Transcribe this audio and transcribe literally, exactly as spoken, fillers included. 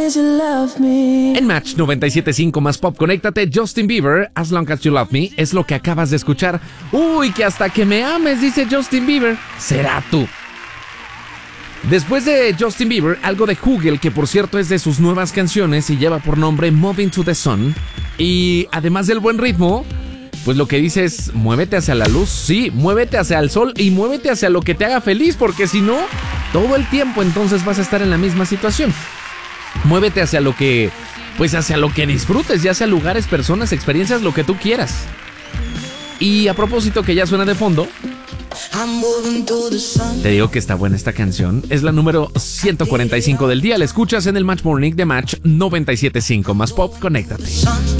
En Match noventa y siete punto cinco más pop, conéctate. Justin Bieber, As Long As You Love Me, es lo que acabas de escuchar. Uy, que hasta que me ames, dice Justin Bieber. Será tú. Después de Justin Bieber, algo de Hugel, que por cierto es de sus nuevas canciones y lleva por nombre Moving to the Sun. Y además del buen ritmo, pues lo que dice es: muévete hacia la luz, sí, muévete hacia el sol y muévete hacia lo que te haga feliz, porque si no, todo el tiempo entonces vas a estar en la misma situación. Muévete hacia lo que, pues hacia lo que disfrutes, ya sea lugares, personas, experiencias, lo que tú quieras. Y a propósito, que ya suena de fondo, te digo que está buena esta canción. Es la número ciento cuarenta y cinco del día. La escuchas en el Match Morning de Match noventa y siete punto cinco más pop. Conéctate.